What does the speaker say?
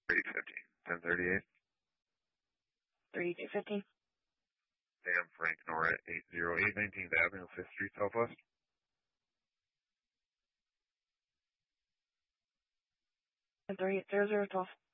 850. 1038. 3250. Sam Frank Nora, 808 19th Avenue, 5th Street Southwest. 3800 12.